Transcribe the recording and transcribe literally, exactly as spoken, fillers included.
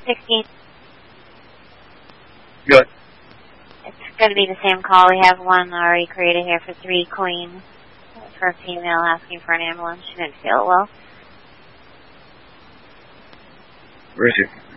sixteen. Good. It's going to be the same call. We have one already created here for three Queen. For a female asking for an ambulance. She didn't feel well. Where is she?